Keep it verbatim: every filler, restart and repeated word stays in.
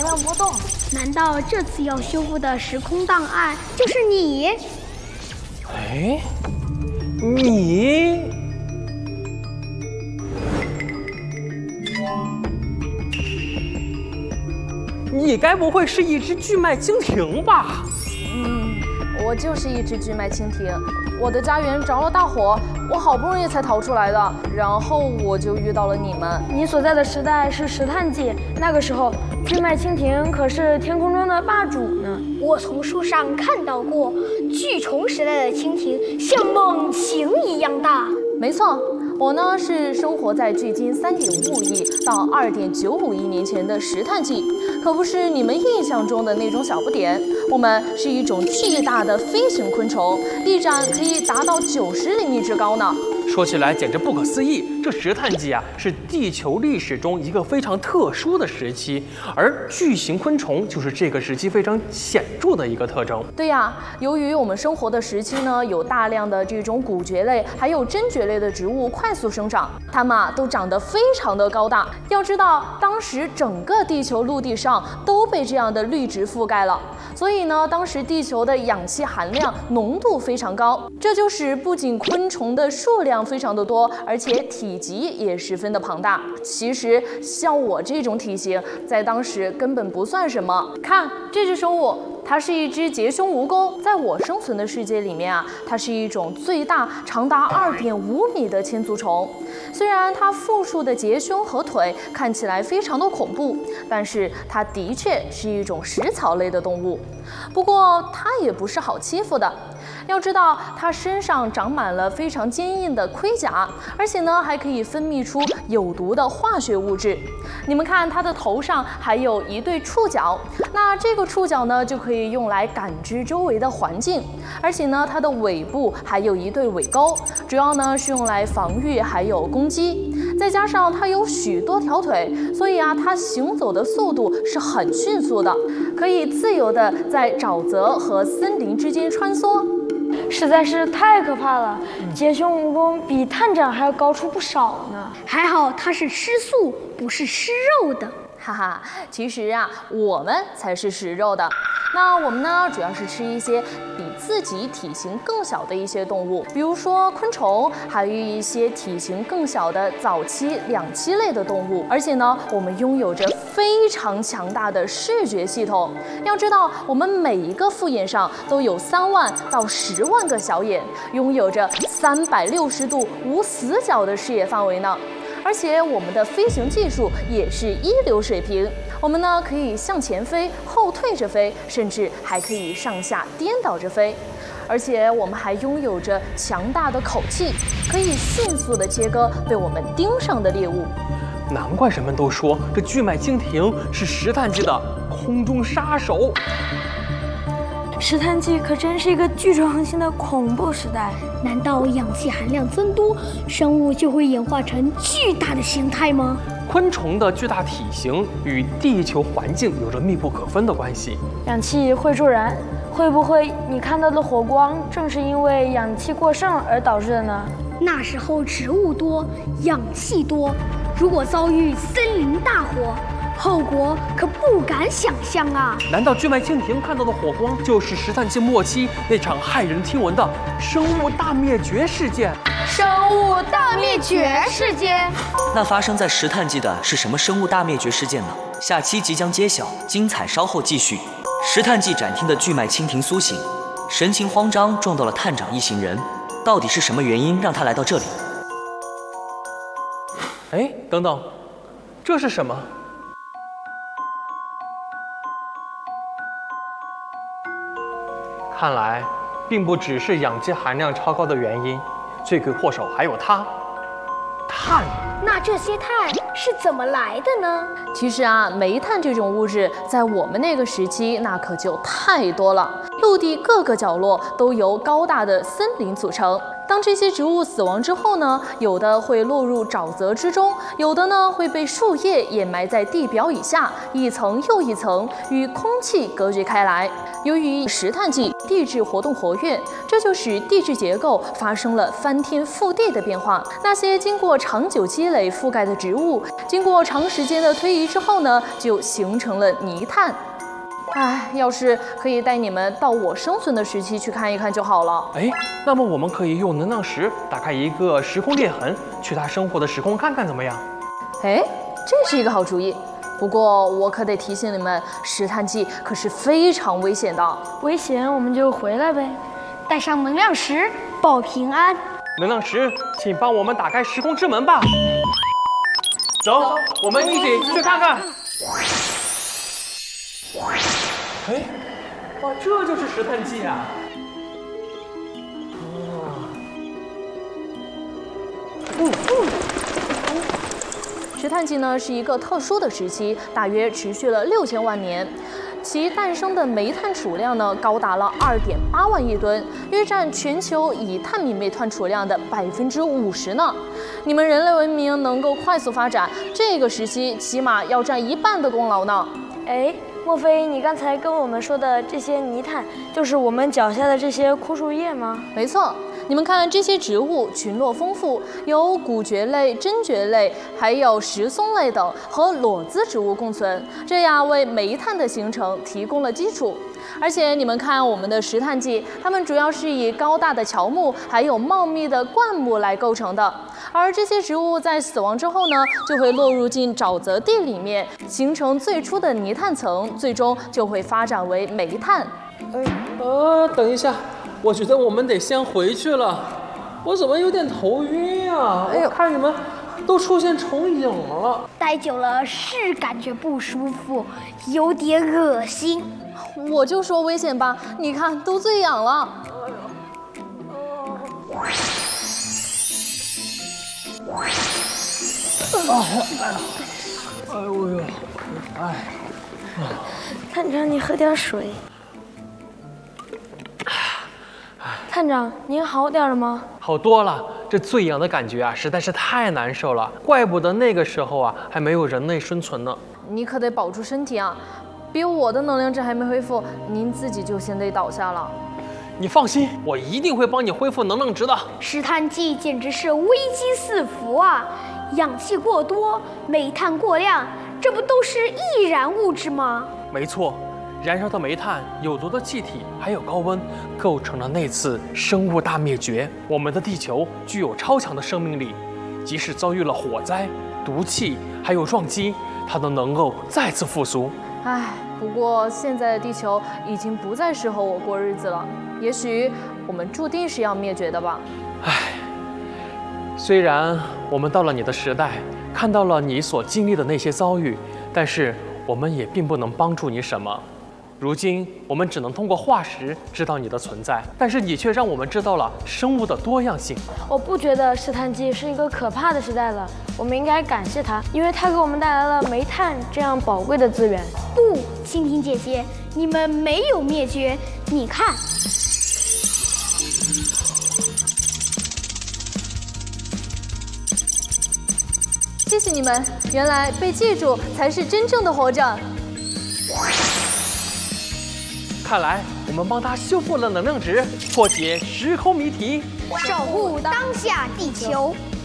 能量波动。 难道这次要修复的时空档案就是你？ 哎，你？你该不会是一只巨脉蜻蜓吧？ 嗯，我就是一只巨脉蜻蜓。我的家园着了大火，我好不容易才逃出来的，然后我就遇到了你们。 你所在的时代是石炭纪，那个时候巨脉蜻蜓可是天空中的霸主呢。 我从书上看到过，巨虫时代的蜻蜓像猛禽一样大。 没错。我呢是生活在距今三点五亿到二点九五亿年前的石炭纪，可不是你们印象中的那种小不点。我们是一种巨大的飞行昆虫，翼展可以达到九十厘米之高呢。 说起来简直不可思议，这石炭纪啊是地球历史中一个非常特殊的时期，而巨型昆虫就是这个时期非常显著的一个特征。 对呀，由于我们生活的时期呢，有大量的这种骨蕨类还有真蕨类的植物快速生长，它们啊都长得非常的高大。要知道，当时整个地球陆地上都被这样的绿植覆盖了，所以呢，当时地球的氧气含量浓度非常高，这就使不仅昆虫的数量非常的多，而且体积也十分的庞大。其实像我这种体型，在当时根本不算什么。看这只生物，它是一只节胸蜈蚣，在我生存的世界里面啊，它是一种最大长达二点五米的千足虫。虽然它复数的节胸和腿看起来非常的恐怖，但是它的确是一种食草类的动物。不过它也不是好欺负的。要知道，它身上长满了非常坚硬的盔甲，而且呢，还可以分泌出有毒的化学物质。你们看，它的头上还有一对触角，那这个触角呢，就可以用来感知周围的环境。而且呢，它的尾部还有一对尾钩，主要呢是用来防御还有攻击。再加上它有许多条腿，所以啊，它行走的速度是很迅速的，可以自由的在沼泽和森林之间穿梭。 实在是太可怕了，节胸蜈蚣比探长还要高出不少呢。 还好它是吃素，不是吃肉的。 哈哈，其实啊，我们才是食肉的。那我们呢，主要是吃一些比自己体型更小的一些动物，比如说昆虫，还有一些体型更小的早期两栖类的动物。而且呢，我们拥有着非常强大的视觉系统。要知道，我们每一个复眼上都有三万到十万个小眼，拥有着三百六十度无死角的视野范围呢。而且我们的飞行技术也是一流水平，我们呢可以向前飞、后退着飞，甚至还可以上下颠倒着飞。而且我们还拥有着强大的口气，可以迅速的切割被我们盯上的猎物。 难怪人们都说这巨脉蜻蜓是石炭纪的空中杀手。 石炭纪可真是一个巨虫横行的恐怖时代。 难道氧气含量增多，生物就会演化成巨大的形态吗？ 昆虫的巨大体型与地球环境有着密不可分的关系。 氧气会助燃，会不会你看到的火光正是因为氧气过剩而导致的呢？ 那时候植物多，氧气多，如果遭遇森林大火，后果可不敢想象啊！ 难道巨脉蜻蜓看到的火光就是石炭纪末期那场骇人听闻的生物大灭绝事件？ 生物大灭绝事件？ 那发生在石炭纪的是什么生物大灭绝事件呢？下期即将揭晓，精彩稍后继续。石炭纪展厅的巨脉蜻蜓苏醒，神情慌张，撞到了探长一行人。到底是什么原因让他来到这里？ 哎，等等，这是什么？看来，并不只是氧气含量超高的原因，罪魁祸首还有它——碳。 那这些碳是怎么来的呢？ 其实啊，煤炭这种物质在我们那个时期那可就太多了，陆地各个角落都由高大的森林组成。当这些植物死亡之后呢，有的会落入沼泽之中，有的呢会被树叶掩埋在地表以下，一层又一层与空气隔绝开来。由于石炭纪地质活动活跃， 这就使地质结构发生了翻天覆地的变化。那些经过长久积累覆盖的植物，经过长时间的推移之后呢，就形成了泥炭。唉，要是可以带你们到我生存的时期去看一看就好了。 哎，那么我们可以用能量石打开一个时空裂痕，去他生活的时空看看，怎么样？ 哎，这是一个好主意。不过我可得提醒你们，石炭纪可是非常危险的。 危险我们就回来呗， 带上能量石保平安。 能量石，请帮我们打开时空之门吧。走，我们一起去看看。哎，哇，这就是石炭纪啊！哦， 嗯嗯。石炭纪呢是一个特殊的时期，大约持续了六千万年。其诞生的煤炭储量呢高达了二点八万亿吨，约占全球已探明煤炭储量的百分之五十呢。你们人类文明能够快速发展，这个时期起码要占一半的功劳呢。 哎，莫非你刚才跟我们说的这些泥炭，就是我们脚下的这些枯树叶吗？ 没错。你们看，这些植物群落丰富，有骨蕨类、真蕨类，还有石松类等和裸子植物共存，这样为煤炭的形成提供了基础。而且你们看，我们的石炭纪，它们主要是以高大的乔木还有茂密的灌木来构成的。而这些植物在死亡之后呢，就会落入进沼泽地里面，形成最初的泥炭层，最终就会发展为煤炭。 哎，呃，等一下。我觉得我们得先回去了，我怎么有点头晕啊？我看你们都出现重影了， 待久了是感觉不舒服，有点恶心。 我就说危险吧，你看都醉氧了。 哎呀，哎呦，哎， 探长，你喝点水。探长，您好点了吗？ 好多了，这醉氧的感觉啊，实在是太难受了。怪不得那个时候啊，还没有人类生存呢。 你可得保住身体啊！比我的能量值还没恢复，您自己就先得倒下了。 你放心，我一定会帮你恢复能量值的。 石炭纪简直是危机四伏啊！氧气过多，煤炭过量，这不都是易燃物质吗？ 没错。燃烧的煤炭、有毒的气体还有高温，构成了那次生物大灭绝。我们的地球具有超强的生命力，即使遭遇了火灾、毒气还有撞击，它都能够再次复苏。 唉，不过现在的地球已经不再适合我过日子了，也许我们注定是要灭绝的吧。 唉，虽然我们到了你的时代，看到了你所经历的那些遭遇，但是我们也并不能帮助你什么。如今我们只能通过化石知道你的存在，但是你却让我们知道了生物的多样性。 我不觉得石炭纪是一个可怕的时代了，我们应该感谢它，因为它给我们带来了煤炭这样宝贵的资源。 不，蜻蜓姐姐，你们没有灭绝，你看。 谢谢你们，原来被记住才是真正的活着。 看来我们帮他修复了能量值，破解时空谜题， 守护当下地球。